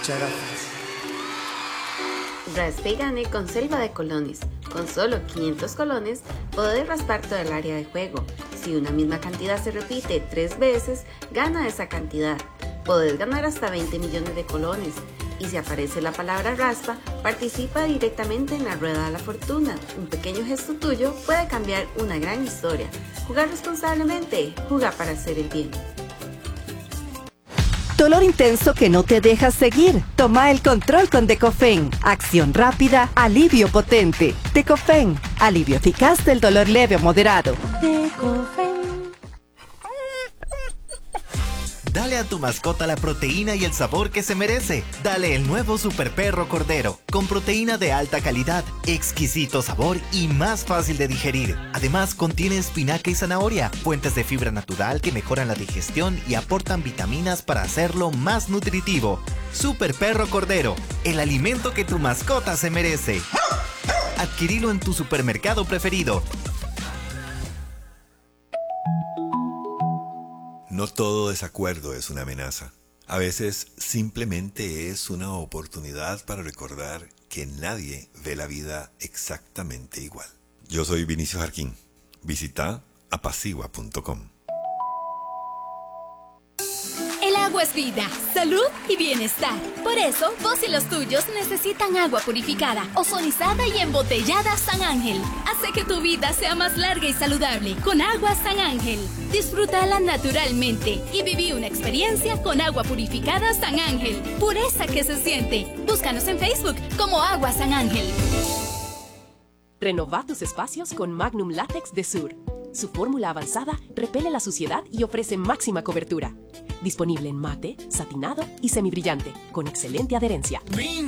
Muchas gracias. Raspe y gane con Selva de Colones. Con solo 500 colones, podés raspar todo el área de juego. Si una misma cantidad se repite 3 veces, gana esa cantidad. Podés ganar hasta 20 millones de colones. Y si aparece la palabra raspa, participa directamente en la rueda de la fortuna. Un pequeño gesto tuyo puede cambiar una gran historia. Jugar responsablemente, juega para hacer el bien. Dolor intenso que no te deja seguir. Toma el control con Decofen. Acción rápida, alivio potente. Decofen, alivio eficaz del dolor leve o moderado. Decofen. Dale a tu mascota la proteína y el sabor que se merece. Dale el nuevo Super Perro Cordero, con proteína de alta calidad, exquisito sabor y más fácil de digerir. Además, contiene espinaca y zanahoria, fuentes de fibra natural que mejoran la digestión y aportan vitaminas para hacerlo más nutritivo. Super Perro Cordero, el alimento que tu mascota se merece. Adquirilo en tu supermercado preferido. No todo desacuerdo es una amenaza. A veces simplemente es una oportunidad para recordar que nadie ve la vida exactamente igual. Yo soy Vinicio Jarquín. Visita apacigua.com. El agua es vida, salud y bienestar. Por eso, vos y los tuyos necesitan agua purificada, ozonizada y embotellada San Ángel. Hace que tu vida sea más larga y saludable con agua San Ángel. Disfrútala naturalmente y viví una experiencia con agua purificada San Ángel. Pureza que se siente. Búscanos en Facebook como Agua San Ángel. Renova tus espacios con Magnum Látex de Sur. Su fórmula avanzada repele la suciedad y ofrece máxima cobertura. Disponible en mate, satinado y semibrillante, con excelente adherencia.